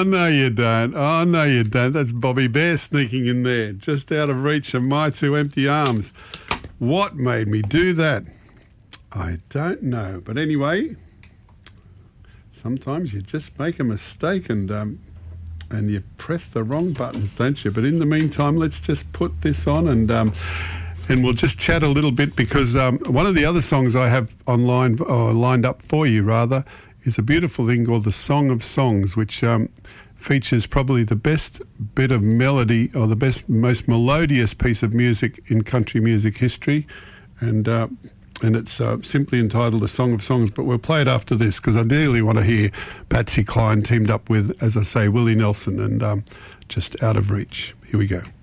Oh, no, you don't. Oh, no, you don't. That's Bobby Bear sneaking in there, just out of reach of my two empty arms. What made me do that? I don't know. But anyway, sometimes you just make a mistake and you press the wrong buttons, don't you? But in the meantime, let's just put this on and we'll just chat a little bit because one of the other songs I have online, or lined up for you rather, is a beautiful thing called The Song of Songs, which features probably the best bit of melody or the best, most melodious piece of music in country music history. And it's simply entitled A Song of Songs, but we'll play it after this because I really want to hear Patsy Cline teamed up with, as I say, Willie Nelson and Just Out of Reach. Here we go.